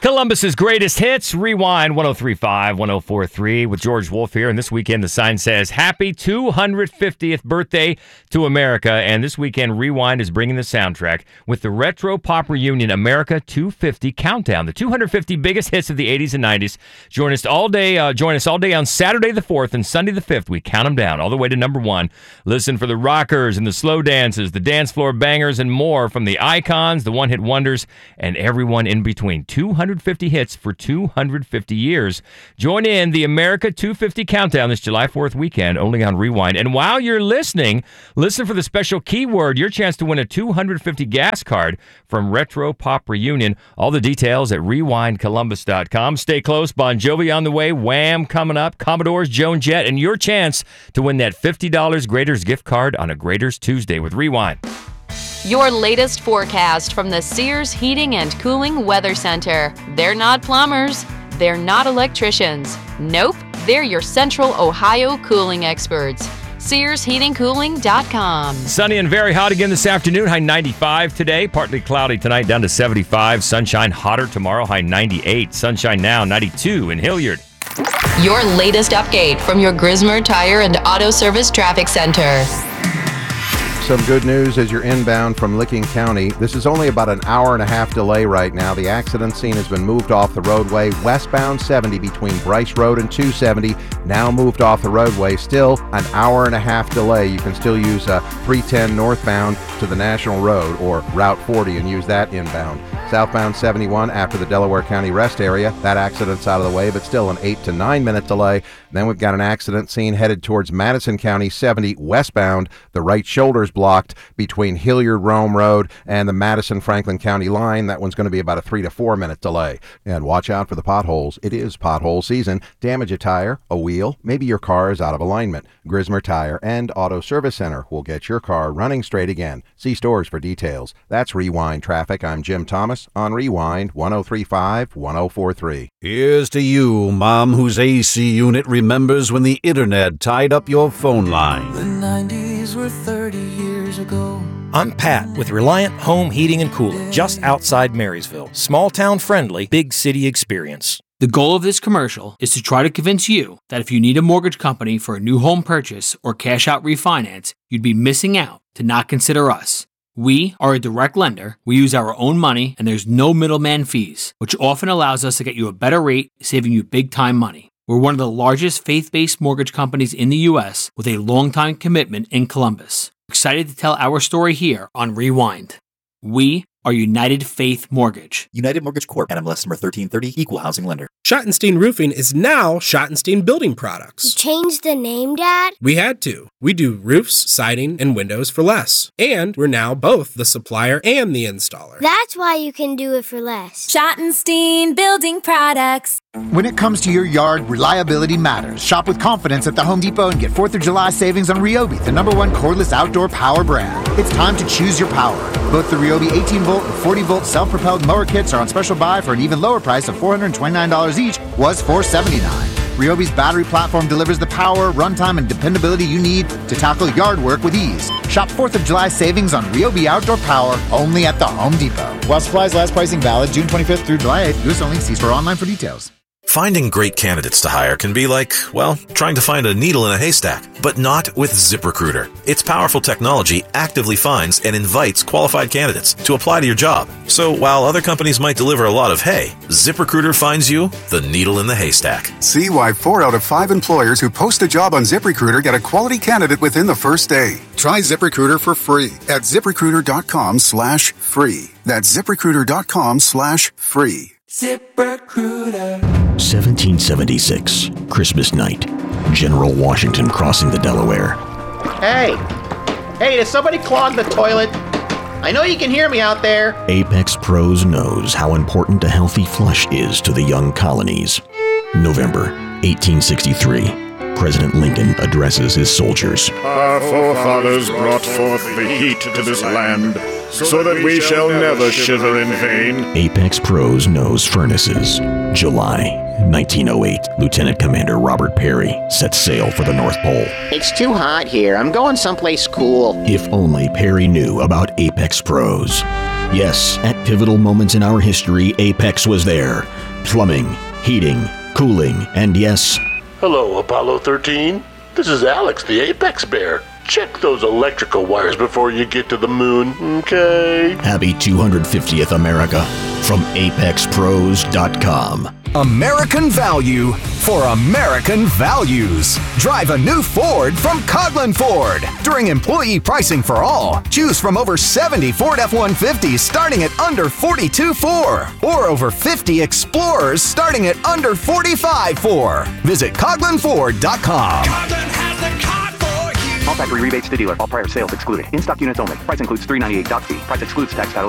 Columbus's greatest hits, Rewind 1035, 1043 with George Wolf here. And this weekend, the sign says, Happy 250th birthday to America. And this weekend, Rewind is bringing the soundtrack with the Retro Pop Reunion America 250 Countdown, the 250 biggest hits of the 80s and 90s. Join us all day on Saturday the 4th and Sunday the 5th. We count them down all the way to number one. Listen for the rockers and the slow dances, the dance floor bangers, and more from the icons, the one-hit wonders, and everyone in between. 250 hits for 250 years. Join in the America 250 Countdown this July 4th weekend, only on Rewind. And while you're listening, listen for the special keyword, your chance to win a 250 gas card from Retro Pop Reunion. All the details at rewindcolumbus.com. Stay close. Bon Jovi on the way. Wham coming up. Commodores, Joan Jett, and your chance to win that $50 Grader's gift card on a Grader's Tuesday with Rewind. Your latest forecast from the Sears Heating and Cooling Weather Center. They're not plumbers. They're not electricians. Nope, they're your Central Ohio cooling experts. SearsHeatingCooling.com. Sunny and very hot again this afternoon. High 95 today. Partly cloudy tonight, down to 75. Sunshine hotter tomorrow. High 98. Sunshine now, 92 in Hilliard. Your latest update from your Grismer Tire and Auto Service Traffic Center. Some good news as you're inbound from Licking County. This is only about an hour and a half delay right now. The accident scene has been moved off the roadway. Westbound 70 between Bryce Road and 270 now moved off the roadway. Still an hour and a half delay. You can still use 310 northbound to the National Road or Route 40 and use that inbound. Southbound 71 after the Delaware County rest area. That accident's out of the way, but still an 8 to 9 minute delay. Then we've got an accident scene headed towards Madison County 70 westbound. The right shoulder's blocked between Hilliard-Rome Road and the Madison-Franklin County line. That one's going to be about a 3 to 4 minute delay. And watch out for the potholes. It is pothole season. Damage a tire, a wheel, maybe your car is out of alignment. Grismer Tire and Auto Service Center will get your car running straight again. See stores for details. That's Rewind Traffic. I'm Jim Thomas on Rewind 1035 1043. Here's to you, Mom, whose AC unit remembers when the internet tied up your phone line. The 90s were 30 years ago. I'm Pat with Reliant Home Heating and Cooling, just outside Marysville. Small town friendly, big city experience. The goal of this commercial is to try to convince you that if you need a mortgage company for a new home purchase or cash out refinance, you'd be missing out to not consider us. We are a direct lender, we use our own money, and there's no middleman fees, which often allows us to get you a better rate, saving you big time money. We're one of the largest faith-based mortgage companies in the U.S. with a long-time commitment in Columbus. Excited to tell our story here on Rewind. We are United Faith Mortgage. United Mortgage Corp. NMLS number 1330, Equal Housing Lender. Schottenstein Roofing is now Schottenstein Building Products. You changed the name, Dad? We had to. We do roofs, siding, and windows for less. And we're now both the supplier and the installer. That's why you can do it for less. Schottenstein Building Products. When it comes to your yard, reliability matters. Shop with confidence at the Home Depot and get 4th of July savings on Ryobi, the #1 cordless outdoor power brand. It's time to choose your power. Both the Ryobi 18-volt and 40-volt self-propelled mower kits are on special buy for an even lower price of $429 each, was $479. Ryobi's battery platform delivers the power, runtime, and dependability you need to tackle yard work with ease. Shop 4th of July savings on Ryobi Outdoor Power only at the Home Depot. While supplies last, pricing valid June 25th through July 8th. U.S. only. See store online for details. Finding great candidates to hire can be like, well, trying to find a needle in a haystack, but not with ZipRecruiter. Its powerful technology actively finds and invites qualified candidates to apply to your job. So while other companies might deliver a lot of hay, ZipRecruiter finds you the needle in the haystack. See why 4 out of 5 employers who post a job on ZipRecruiter get a quality candidate within the first day. Try ZipRecruiter for free at ZipRecruiter.com/free. That's ZipRecruiter.com/free. ZipRecruiter. 1776, Christmas night. General Washington crossing the Delaware. Hey, did somebody clog the toilet? I know you can hear me out there. Apex Pros knows how important a healthy flush is to the young colonies. November 1863. President Lincoln addresses his soldiers. Our forefathers brought forth the heat to this land, so that we shall never shiver in vain. Apex Pros knows furnaces. July 1908, Lieutenant Commander Robert Peary sets sail for the North Pole. It's too hot here. I'm going someplace cool. If only Peary knew about Apex Pros. Yes, at pivotal moments in our history, Apex was there. Plumbing, heating, cooling, and yes... Hello, Apollo 13. This is Alex, the Apex Bear. Check those electrical wires before you get to the moon, okay? Happy 250th America from ApexPros.com. American value for American values. Drive a new Ford from Coughlin Ford. During employee pricing for all, choose from over 70 Ford F-150s starting at under $42,400 or over 50 Explorers starting at under $45,400. Visit CoughlinFord.com. All factory rebates to dealer. All prior sales excluded. In-stock units only. Price includes $398 dock fee. Price excludes tax.